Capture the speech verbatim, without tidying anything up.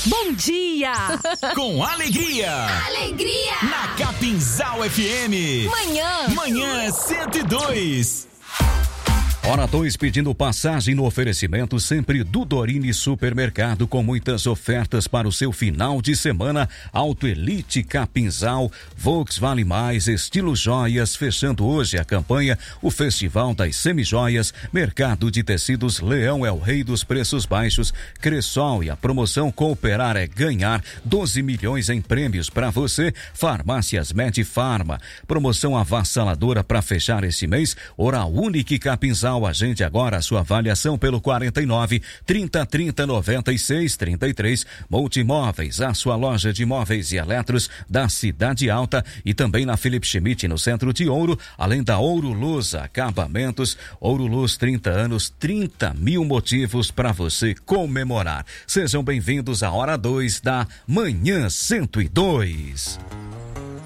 Bom dia! Com alegria! Alegria! Na Capinzal F M. Manhã! Manhã cento e dois. Hora dois pedindo passagem no oferecimento sempre do Dorini Supermercado com muitas ofertas para o seu final de semana. Auto Elite Capinzal, Volkswagen Mais, Estilo Joias, fechando hoje a campanha, o Festival das Semijoias, Mercado de Tecidos Leão é o rei dos preços baixos, Cressol e a promoção Cooperar é ganhar, doze milhões em prêmios para você, Farmácias Medifarma, promoção avassaladora para fechar esse mês, Oral Unique Capinzal. Agende agora a sua avaliação pelo quarenta e nove, trinta, trinta, noventa e seis, trinta e três. Multimóveis, a sua loja de móveis e eletros da Cidade Alta e também na Felipe Schmidt no centro de Ouro, além da Ouro Luz Acabamentos. Ouro Luz, trinta anos, trinta mil motivos para você comemorar. Sejam bem-vindos à Hora dois da Manhã cento e dois.